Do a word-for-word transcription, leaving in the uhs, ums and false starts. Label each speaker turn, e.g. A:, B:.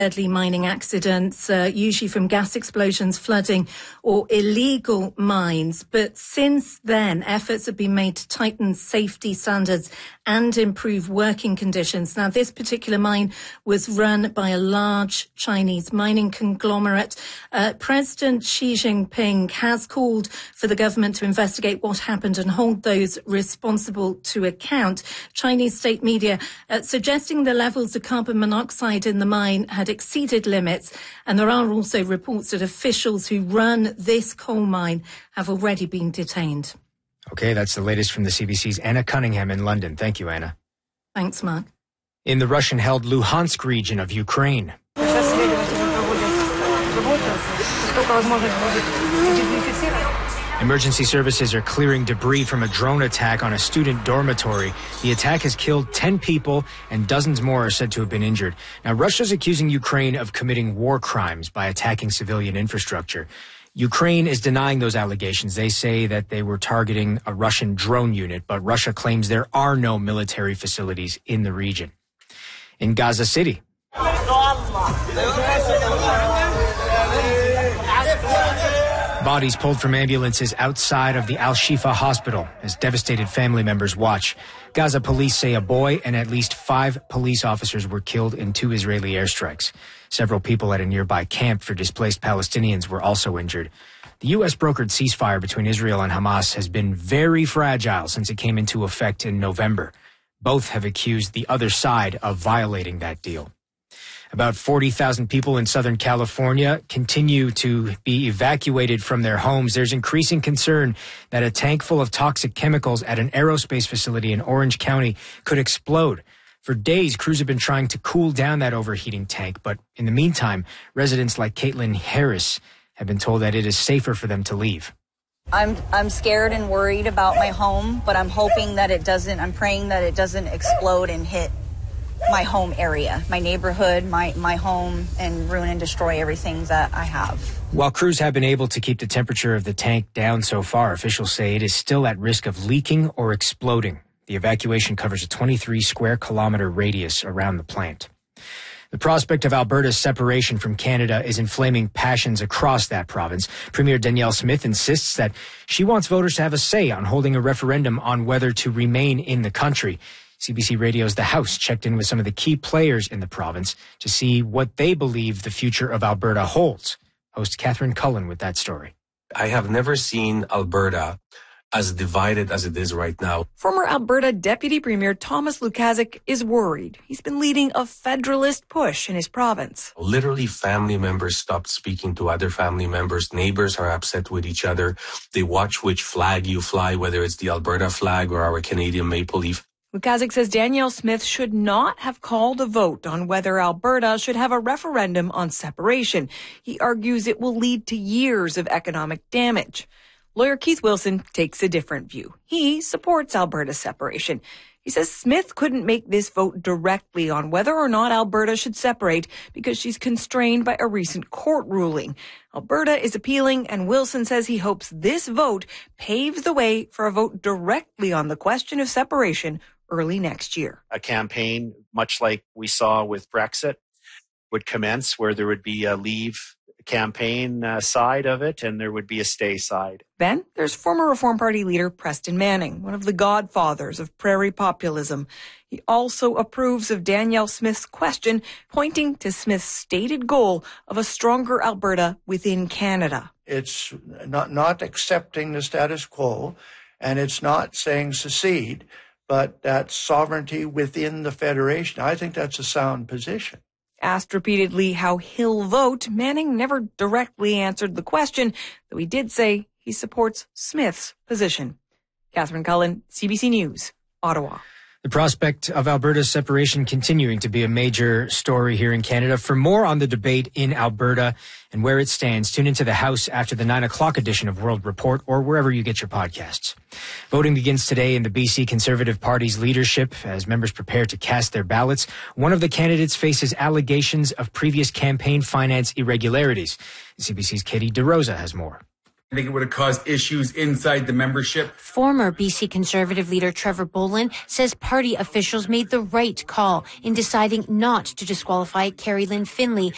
A: Deadly mining accidents, uh, usually from gas explosions, flooding or illegal mines. But since then, efforts have been made to tighten safety standards and improve working conditions. Now, this particular mine was run by a large Chinese mining conglomerate. Uh, President Xi Jinping has called for the government to investigate what happened and hold those responsible to account. Chinese state media uh, suggesting the levels of carbon monoxide in the mine had exceeded limits, and there are also reports that officials who run this coal mine have already been detained.
B: Okay, that's the latest from the C B C's Anna Cunningham in London. Thank you, Anna.
A: Thanks, Mark.
B: In the Russian-held Luhansk region of Ukraine, emergency services are clearing debris from a drone attack on a student dormitory. The attack has killed ten people and dozens more are said to have been injured. Now, Russia's accusing Ukraine of committing war crimes by attacking civilian infrastructure. Ukraine is denying those allegations. They say that they were targeting a Russian drone unit, but Russia claims there are no military facilities in the region. In Gaza City, bodies pulled from ambulances outside of the Al-Shifa hospital as devastated family members watch. Gaza police say a boy and at least five police officers were killed in two Israeli airstrikes. Several people at a nearby camp for displaced Palestinians were also injured. The U S brokered ceasefire between Israel and Hamas has been very fragile since it came into effect in November. Both have accused the other side of violating that deal. About forty thousand people in Southern California continue to be evacuated from their homes. There's increasing concern that a tank full of toxic chemicals at an aerospace facility in Orange County could explode. For days, crews have been trying to cool down that overheating tank, but in the meantime, residents like Caitlin Harris have been told that it is safer for them to leave.
C: I'm I'm scared and worried about my home, but I'm hoping that it doesn't, I'm praying that it doesn't explode and hit my home area, my neighborhood, my, my home, and ruin and destroy everything that I have.
B: While crews have been able to keep the temperature of the tank down so far, officials say it is still at risk of leaking or exploding. The evacuation covers a twenty-three square kilometer radius around the plant. The prospect of Alberta's separation from Canada is inflaming passions across that province. Premier Danielle Smith insists that she wants voters to have a say on holding a referendum on whether to remain in the country. C B C Radio's The House checked in with some of the key players in the province to see what they believe the future of Alberta holds. Host Catherine Cullen with that story.
D: I have never seen Alberta as divided as it is right now.
E: Former Alberta Deputy Premier Thomas Lukaszuk is worried. He's been leading a federalist push in his province.
D: Literally, family members stopped speaking to other family members. Neighbors are upset with each other. They watch which flag you fly, whether it's the Alberta flag or our Canadian maple leaf.
E: Lukaszuk says Danielle Smith should not have called a vote on whether Alberta should have a referendum on separation. He argues it will lead to years of economic damage. Lawyer Keith Wilson takes a different view. He supports Alberta's separation. He says Smith couldn't make this vote directly on whether or not Alberta should separate because she's constrained by a recent court ruling. Alberta is appealing, and Wilson says he hopes this vote paves the way for a vote directly on the question of separation early next year.
F: A campaign, much like we saw with Brexit, would commence where there would be a leave campaign uh, side of it and there would be a stay side.
E: Then there's former Reform Party leader Preston Manning, one of the godfathers of prairie populism. He also approves of Danielle Smith's question, pointing to Smith's stated goal of a stronger Alberta within Canada.
G: It's not, not accepting the status quo, and it's not saying secede, but that sovereignty within the Federation. I think that's a sound position.
E: Asked repeatedly how he'll vote, Manning never directly answered the question, though he did say he supports Smith's position. Catherine Cullen, C B C News, Ottawa.
B: The prospect of Alberta's separation continuing to be a major story here in Canada. For more on the debate in Alberta and where it stands, tune into the House after the nine o'clock edition of World Report or wherever you get your podcasts. Voting begins today in the B C Conservative Party's leadership as members prepare to cast their ballots. One of the candidates faces allegations of previous campaign finance irregularities. C B C's Katie DeRosa has more.
H: I think it would have caused issues inside the membership.
I: Former B C Conservative leader Trevor Bolin says party officials made the right call in deciding not to disqualify Carrie Lynn Finley